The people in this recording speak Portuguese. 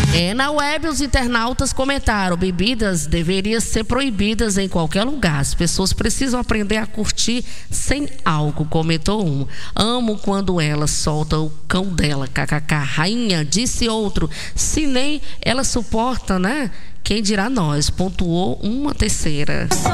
Na web, os internautas comentaram: bebidas deveriam ser proibidas em qualquer lugar. As pessoas precisam aprender a curtir sem álcool, comentou um. Amo quando ela solta o cão dela, kkk. Rainha, disse outro. Se nem ela suporta, né? Quem dirá nós, pontuou uma terceira.